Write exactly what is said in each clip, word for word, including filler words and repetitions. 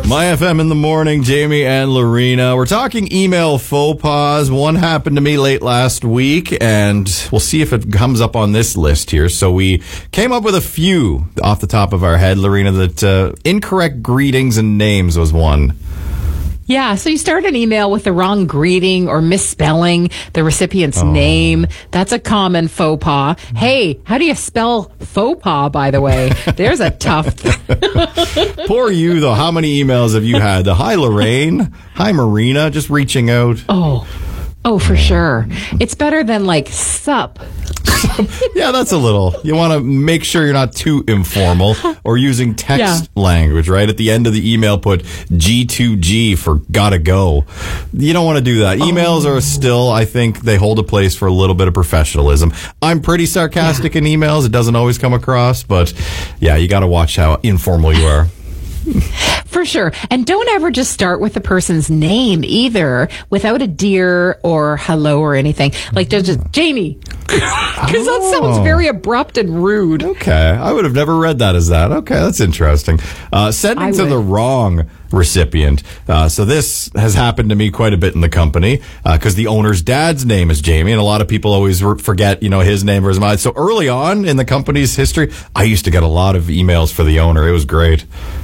My F M in the morning, Jamie and Lorena. We're talking email faux pas. One happened to me late last week, and we'll see if it comes up on this list here. So we came up with a few off the top of our head, Lorena, that uh, incorrect greetings and names was one. Yeah, so you start an email with the wrong greeting or misspelling the recipient's oh. name. That's a common faux pas. Hey, how do you spell faux pas, by the way? There's a tough... Poor you, though. How many emails have you had? The hi, Lorraine. Hi, Marina. Just reaching out. Oh, oh, for sure. It's better than, like, sup. Yeah, that's a little. You want to make sure you're not too informal or using text yeah. language, right? At the end of the email, put G two G for gotta go. You don't want to do that. Emails oh. are still, I think, they hold a place for a little bit of professionalism. I'm pretty sarcastic yeah. in emails. It doesn't always come across, but yeah, you got to watch how informal you are. For sure. And don't ever just start with the person's name either without a dear or hello or anything. Like, just Jamie. Because oh. that sounds very abrupt and rude. Okay. I would have never read that as that. Okay, that's interesting. Uh, sending I to would. the wrong recipient. Uh, so this has happened to me quite a bit in the company because uh, the owner's dad's name is Jamie, and a lot of people always forget, you know, his name or his mine. So early on in the company's history, I used to get a lot of emails for the owner. It was great.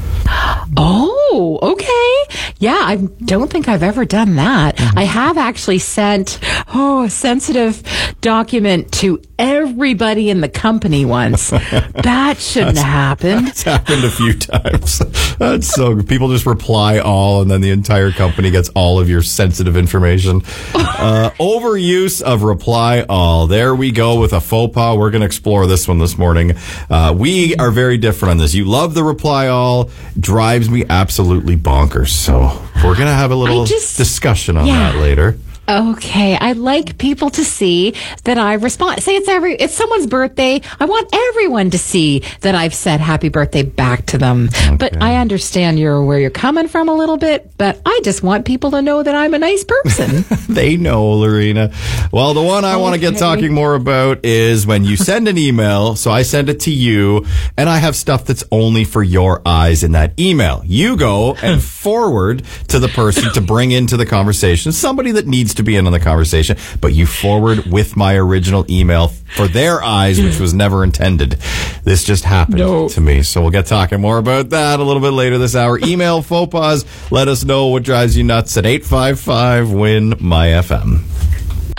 Oh, okay. Yeah, I don't think I've ever done that. Mm-hmm. I have actually sent, oh, a sensitive document to everybody in the company once. That shouldn't have happened. It's happened a few times. That's so people just reply all, and then the entire company gets all of your sensitive information. Uh, overuse of reply all. There we go with a faux pas. We're going to explore this one this morning. Uh, we are very different on this. You love the reply all. Drives me absolutely bonkers. So we're going to have a little just, discussion on yeah. that later. Okay, I like people to see that I respond. Say it's every it's someone's birthday. I want everyone to see that I've said happy birthday back to them. Okay. But I understand you're where you're coming from a little bit, but I just want people to know that I'm a nice person. They know, Lorena. Well, the one I okay. want to get talking more about is when you send an email. So I send it to you, and I have stuff that's only for your eyes in that email. You go and forward to the person to bring into the conversation somebody that needs to be in on the conversation, but you forward with my original email for their eyes, which was never intended. This just happened no. to me. So we'll get talking more about that a little bit later this hour. Email faux pas. Let us know what drives you nuts at eight five five win my F M.